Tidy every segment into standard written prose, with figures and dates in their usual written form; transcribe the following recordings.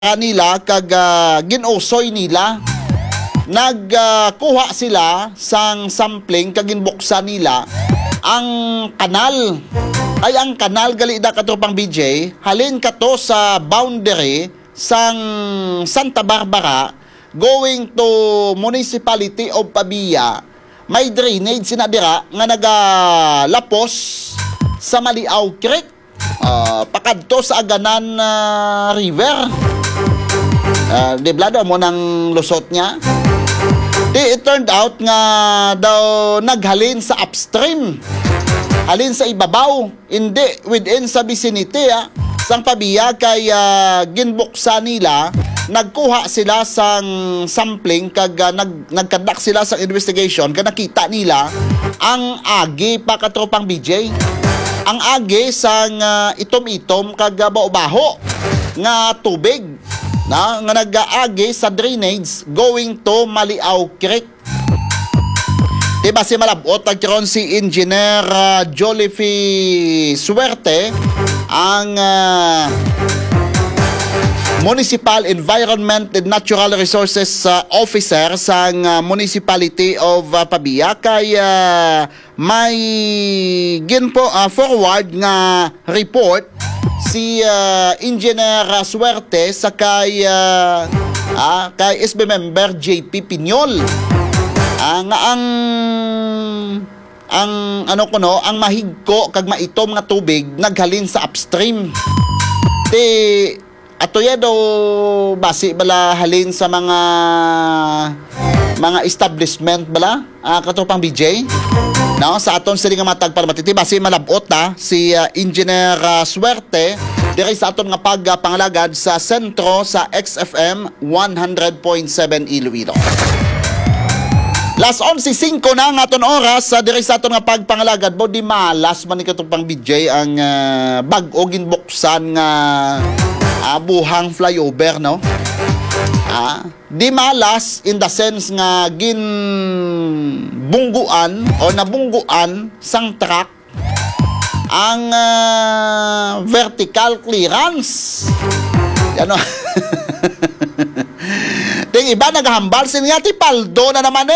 nila kag ginusoy nila nagkuha sila sang sampling kag ginbuksan nila ang kanal gali da katropang BJ halin kato sa boundary sang Santa Barbara going to Municipality of Pabia. May drainage sinadira nga nagalapos sa Maliaw Creek pakadto sa Aganan River. Deblado mo ng lusot niya. It turned out nga daw naghalin sa upstream. Halin sa ibabaw. Hindi within sa vicinity sang Pabia kay ginbuksan nila. Nagkuha sila sang sampling kag nagkandak sila sa investigation kag nakita nila ang agi pa katropang BJ. Ang agi sang itom-itom kag baho-baho nga tubig nga nag-aagi sa drainage going to Maliaw Creek. Diba si malabot nagkaroon si Engineer Jollify Suerte ang Municipal Environment and Natural Resources Officer sa Municipality of Pabia kay may forward nga report si Engineer Suerte sa kay SB member JP Piñol nga ang mahigko kag maitom nga tubig naghalin sa upstream. Ato ya daw basi bala halin sa mga establishment bala katropang BJ. No, sa aton sila nga matag para matiti basi malabot si Engineer Suerte diri sa aton nga pagpangalagad sa sentro sa XFM 100.7 Iloilo. Las 11:05 na nga aton oras diri sa aton nga pagpangalagad bo di malas man ni katropang BJ ang bag-o ginbuksan nga buhang flyover, no? Di malas in the sense nga ginbungguan o nabungguan sang truck ang vertical clearance. Ano? Ting iba naghambal sin nga ti paldo na naman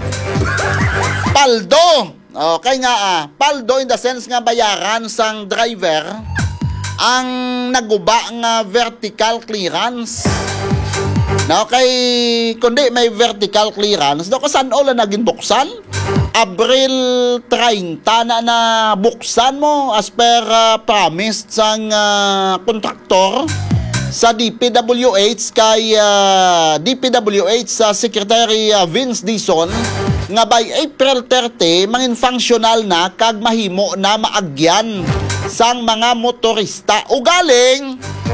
Paldo. Okay nga paldo in the sense nga bayaran sang driver ang naguba nga vertical clearance. No, kay kundi may vertical clearance, do kasan ola naging buksan? Abril 30 na buksan mo as per promised sang kontraktor sa DPWH kay DPWH sa Secretary Vince Dizon nga by April 30 mangin functional na kag mahimo na maagyan sang mga motorista ugaling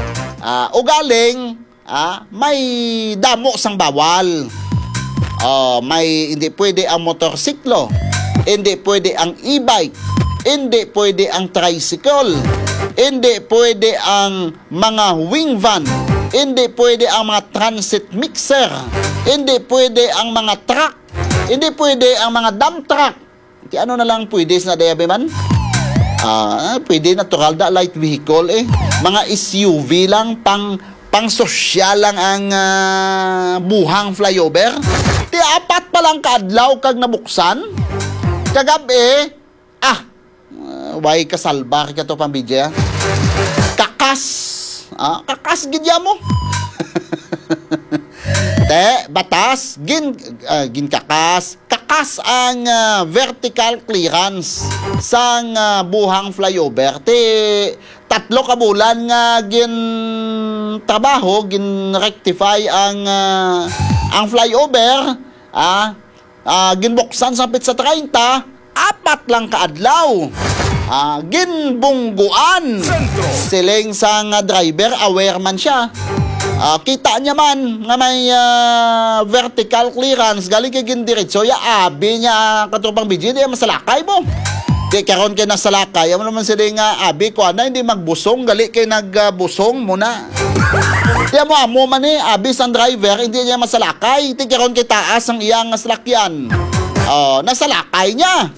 may damo sang bawal. May hindi pwede ang motorsiklo, hindi pwede ang e-bike, hindi pwede ang tricycle, hindi pwede ang mga wing van, hindi pwede ang mga transit mixer, hindi pwede ang mga truck, hindi pwede ang mga dump truck. Ano na lang pwede sa dayabe man? Pwede natural da light vehicle mga SUV lang pang sosyal lang ang buhang flyover. Ti apat pa lang kaadlaw kag nabuksan kagabi way kasalbar ka to pambidya kakas gidya mo batas kakas ang vertical clearance sang buhang flyover. Tatlo ka bulan nga trabaho rectify ang flyover ginbuksan sa pit sa 30 apat lang kaadlaw ginbungguan siling sang driver aware man siya. Kita niya man nga may vertical clearance galing kay gindiretso abi niya katropang BJ di masalakay mo. Di karon kay nasalakay mo naman sila nga abi ko hindi magbusong gali kay nagbusong muna. Di mo amo man abi sang driver hindi niya masalakay. Di karon kay taas ang iyang salakyan. Nasalakay niya.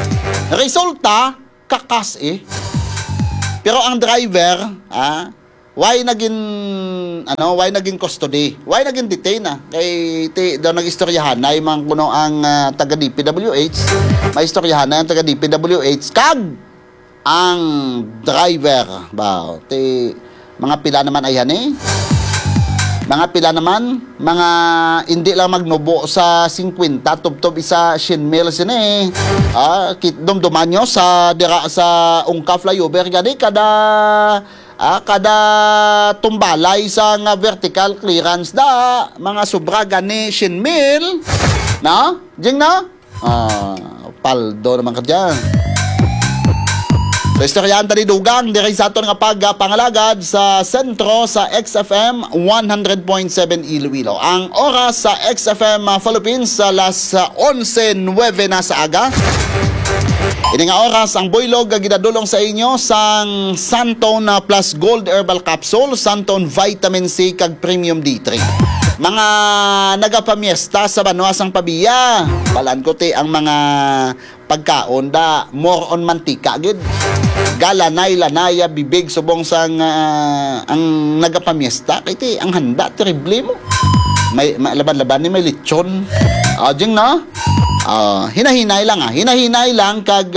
Resulta kakas Pero ang driver why naging custody? Why naging detain na? Kay daw nag-istoryahan na yung mga kuno ang taga DPWH, may istoryahan na yung taga DPWH kag ang driver ba mga pila naman ayan mga pila naman mga hindi lang magnubo sa 50 tubtob isa shinmil sini dumduman nyo sa dira sa Ungka flyover gani kada tumbalay sa nga vertical clearance da mga sobra gani shinmil no jing no paldo naman kadya. Istoryahan tani dugang diri sa aton nga pagpangalagad sa sentro sa XFM 100.7 Iloilo. Ang oras sa XFM Philippines sa alas 11:09 na sa aga. Ini nga oras ang buylog ginadulong sa inyo sang Santon Plus Gold Herbal Capsule, Santon Vitamin C kag Premium D3. Mga nagapamiesta sa banwasang pabiya, balan ko ang mga pagkaon da more on mantika gid. Galanay-lanaya bibig subong sang ang nagapamiesta kay ang handa terrible mo. May laban-laban ni may lechon. Jing no? Hinahinay lang kag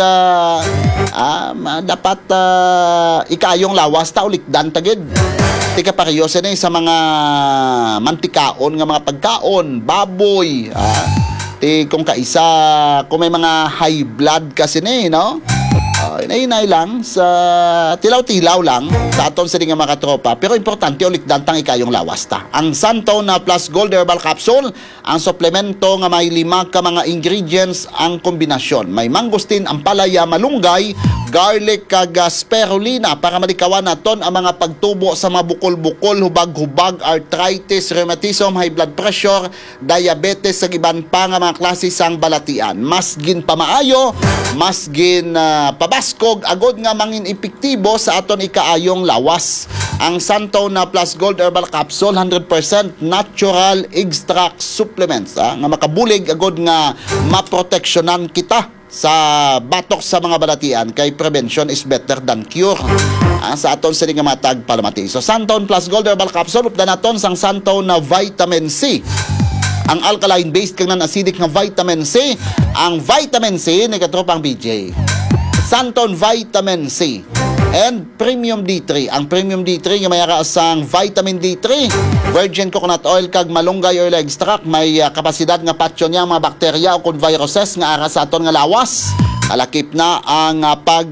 dapat ikayong lawas ta ulikdan tagid. Tika pareyosa na sa mga mantikaon nga mga pagkaon, baboy, kung may mga high blood kasi no? Inahinay lang sa tilaw-tilaw lang sa aton sa nga mga tropa, pero importante ulit dantang ikayong lawas ta. Ang Santon Plus Gold Herbal Capsule, ang suplemento nga may 5 ka mga ingredients ang kombinasyon. May mangosteen, ampalaya, malunggay, garlic kag spirulina para malikawan naton ang mga pagtubo sa mga bukol-bukol, hubag-hubag, arthritis, rheumatism, high blood pressure, diabetes sa iban pa nga mga klase sang balatian. Mas gin pamaayo, mas gin pabaskog agod nga mangin epektibo sa aton ikaayong lawas. Ang Santon Plus Gold Herbal Capsule 100% natural extract supplements nga makabulig agod nga maproteksyonan kita sa batok sa mga balatian kay prevention is better than cure. Sa aton sa nga matag palamati. So Santon Plus Gold Herbal Capsule updan naton sang Santon na Vitamin C. Ang alkaline based kag non-acidic nga vitamin C. Ang vitamin C ni katropang BJ. Santon Vitamin C and Premium D3. Ang Premium D3 nga may sang vitamin D3, virgin coconut oil kag malunggay oil extract, may kapasidad nga patyon niya mga bakterya o kun viruses nga ara sa aton nga lawas. Alakip na ang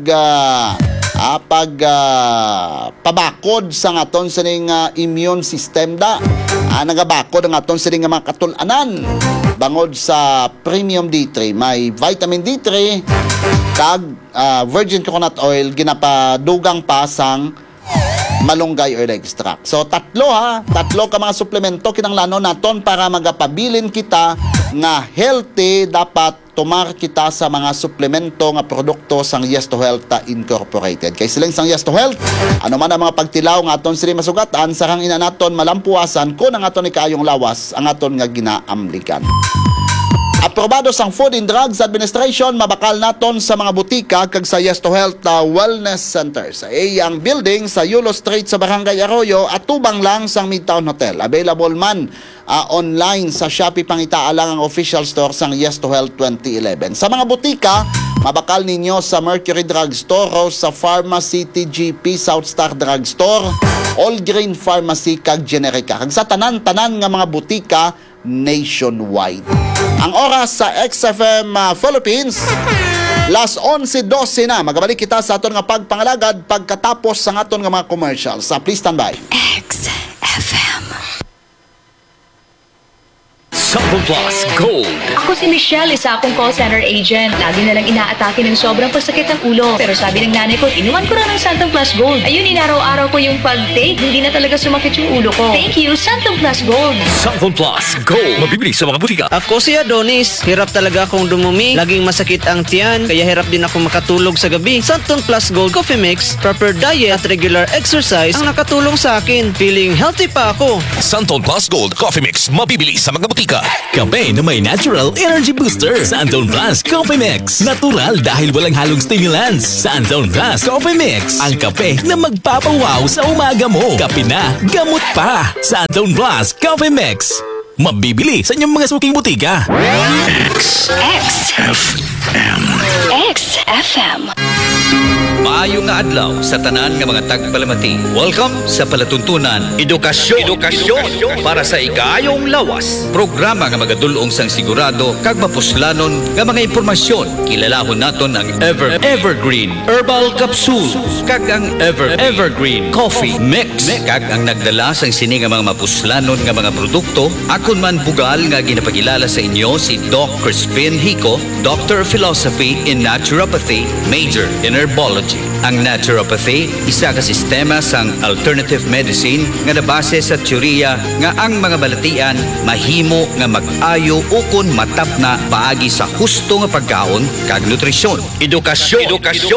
pabakod sa aton sa immune system da. Nagabakod ang aton sa mga katulanan bangod sa Premium D3. May vitamin D3 kag virgin coconut oil ginapadugang pasang malunggay oil extract. So tatlo ka mga suplemento kinahanglan naton para magapabilin kita nga healthy. Dapat tumar kita sa mga suplemento nga produkto sang Yes to Health Incorporated. Kay silang sang Yes to Health, ano man ang mga pagtilaw nga aton sila masugatan, sarang ina naton malampuasan kung ang aton ikaayong lawas ang aton nga ginaamlikan. Aprobado sang Food and Drugs Administration, mabakal naton sa mga butika kag sa Yes to Health Wellness Center sa iyang building sa Yulo Street sa Barangay Arroyo at tubang lang sang Midtown Hotel. Available man online sa Shopee, pangita lang ang official store sang Yes to Health 2011. Sa mga butika, mabakal ninyo sa Mercury Drugstore, Rosa Pharmacy, TGP, South Star Drugstore, All Green Pharmacy kag Generica. Kag sa tanan-tanan nga mga butika nationwide. Ang oras sa XFM Philippines, las 11:12 na. Magabalik kita sa aton nga pagpangalagad pagkatapos sa aton nga mga commercials. Please stand by. XFM. Santon Plus Gold. Ako si Michelle, isa akong call center agent. Lagi na lang inaatake ng sobrang pagsakit ng ulo. Pero sabi ng nanay ko, inuman ko na ng Santon Plus Gold. Ayun, inaraw-araw ko yung pag-take. Hindi na talaga sumakit yung ulo ko. Thank you, Santon Plus Gold. Santon Plus Gold. Mabibili sa mga butika. Ako si Adonis. Hirap talaga akong dumumi. Laging masakit ang tiyan. Kaya hirap din ako makatulog sa gabi. Santon Plus Gold Coffee Mix, proper diet at regular exercise ang nakatulong sa akin. Feeling healthy pa ako. Santon Plus Gold Coffee Mix. Mabibili sa mga butika. Kape na may natural energy booster. Santon Plus Coffee Mix. Natural dahil walang halong stimulants. Santon Plus Coffee Mix. Ang kape na magpapawaw sa umaga mo. Kape na, gamot pa. Santon Plus Coffee Mix. Mabibili sa inyong mga suking butika. XFM. Maayo nga adlaw sa tanan nga mga tagpalamati. Welcome sa palatuntunan Edukasyon para sa ikayong lawas. Programa nga magadulong sang sigurado kag mapuslanon nga mga impormasyon. Kilalahon naton ang Evergreen Herbal Capsule kag ang Evergreen Coffee Mix kag ang nagdala sang sini nga mga mapuslanon nga mga produkto. Akon man bugal nga ginapakilala sa inyo si Doc Crispin Hico, Doctor of Philosophy in Naturopathy, Major in Herbology. Ang naturopathy, isa ka sistema sang alternative medicine nga nabase sa teorya nga ang mga balatian mahimo nga mag-ayo ukon matap na paagi sa husto nga pagkaon kag nutrisyon. Edukasyon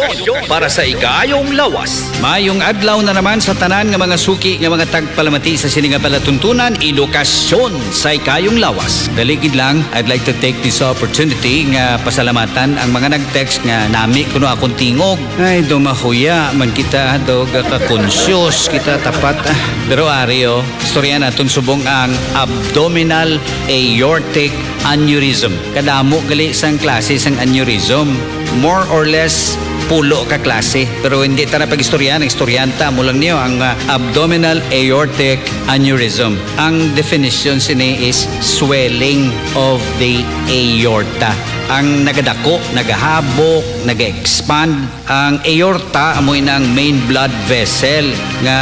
para sa ikayong lawas. Mayong adlaw na naman sa tanan nga mga suki nga mga tagpalamati sa sini nga palatuntunan Edukasyon sa ikayong lawas. Daligid lang, I'd like to take this opportunity nga pasalamatan ang mga nag-text nga nami kuno akong tingog. Ay, dumahuya man kita dog ka-conscious kita tapat. Pero Ario, istorya naton subong ang abdominal aortic aneurysm. Kadamo gali sang klase sang aneurysm. More or less pulo ka klase. Pero hindi ta na pag-istorya, istoryanta mo lang niyo ang abdominal aortic aneurysm. Ang definition sini is swelling of the aorta. Ang nagadako, nagahabok, naga-expand. Ang aorta amoy ng main blood vessel nga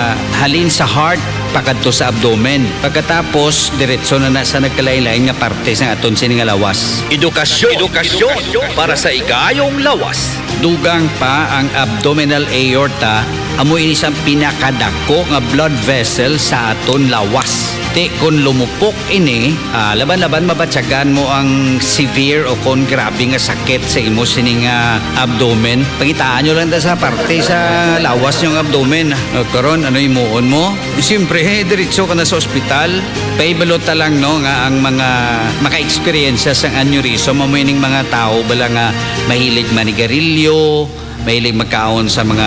halin sa heart pakadto sa abdomen. Pagkatapos diretso na sa nagkalain-lain nga parte sa aton sini nga lawas. Edukasyon para sa ikayong lawas. Dugang pa ang abdominal aorta amoy isang pinakadako nga blood vessel sa aton lawas. Te kung lumupok ini, laban-laban mabatsagan mo ang severe o kung grabe nga sakit sa imo sining abdomen. Pangitaan nyo lang sa parte sa lawas yung abdomen. Karon ano imuon mo? Siyempre, diretso ka na sa ospital. Paibalot ta lang no nga ang mga maka-experience sa aneurysm mamuining mga tao bala nga mahilig manigarilyo, mahilig magkaon sa mga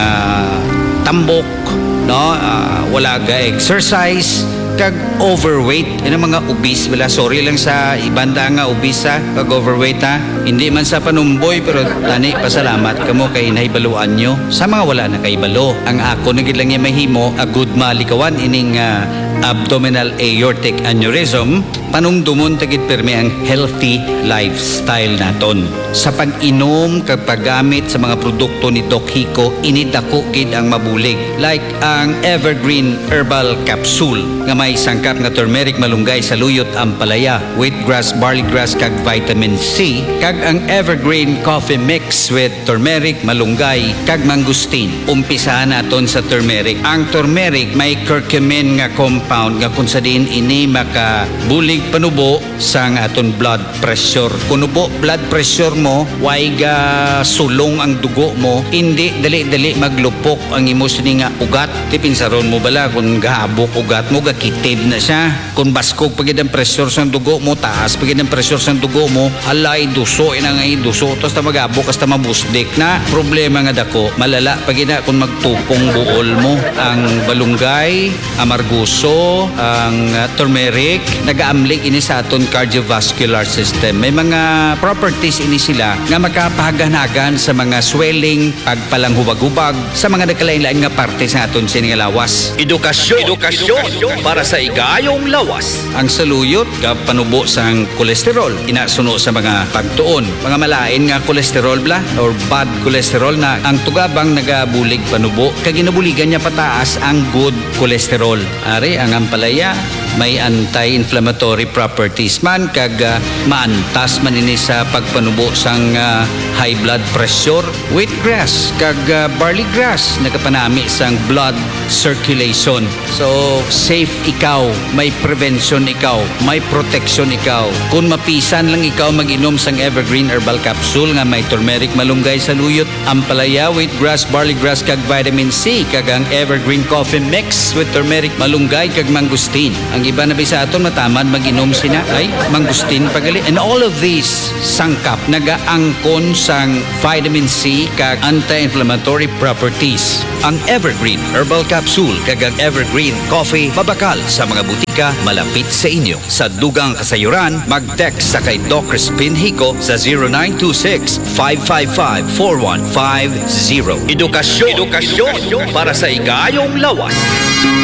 tambok, no? Wala ga exercise, kag overweight. Yan ang mga obese bala. Sorry lang sa ibanda nga obese kag overweight ha. Hindi man sa panumboy pero tani pasalamat kamo kay nahibaluan nyo. Sa mga wala na kaibalo. Ang ako nagid lang yung mahimo a good malikawan ining abdominal aortic aneurysm. Panumdumon tagit permi ang healthy lifestyle naton. Sa pag-inom kag paggamit sa mga produkto ni Doc Hico, inidako gid ang mabulig. Like ang Evergreen Herbal Capsule nga may sangkap nga turmeric malunggay sa luyot ampalaya, wheatgrass, barley grass kag vitamin C, kag ang Evergreen Coffee Mix with turmeric, malunggay kag mangustin. Umpisahan naton sa turmeric. Ang turmeric may curcumin nga compound nga kung sa din ini makabulig panubo sa aton blood pressure. Kunubo blood pressure mo, way ga sulong ang dugo mo, hindi dali-dali maglupok ang imo sini nga ugat. Tipinsaron mo bala kung gahabok ugat mo, gakitid na siya. Kung baskog pagid ang pressure sa dugo mo, taas pagid ang pressure sa dugo mo, alay duso ina nga duso tos ta magabok hasta mabusdik na problema nga dako. Malala pagid na kung magtupong buol mo. Ang balunggay, amarguso, ang turmeric, nagaamli ini sa aton cardiovascular system. May mga properties ini sila nga makapahaganagan sa mga swelling, pagpalanghubag-hubag sa mga nagkalain-lain nga parte sa aton sini nga lawas. Edukasyon para sa ikayong lawas. Ang saluyot ka panubo sang kolesterol, inasuno sa mga pagtuon. Mga malain nga kolesterol bla or bad cholesterol na ang tugabang nagabulig panubo kag ginabuligan niya pataas ang good cholesterol. Ari ang ampalaya may anti-inflammatory properties man kag maantas man ini sa pagpanubo sang high blood pressure. Wheatgrass kag barley grass nagapanami sang blood circulation. So safe ikaw, may prevention ikaw, may protection ikaw. Kung mapisan lang ikaw mag-inom sang Evergreen Herbal Capsule nga may turmeric, malunggay sa luyot, ampalaya, wheatgrass, barley grass kag vitamin C kag ang Evergreen Coffee Mix with turmeric, malunggay kag mangustin. Ang Ang iba na sa aton matamad mag-inom sina ay mangustin pagali. And all of these sangkap nagaangkon sang vitamin C kag anti-inflammatory properties. Ang Evergreen Herbal Capsule kag ang Evergreen Coffee mabakal sa mga butika malapit sa inyo. Sa dugang kasayuran, mag-text sa kay Doc Crispin Hico sa 0926-555-4150. Edukasyon para sa igayong lawas.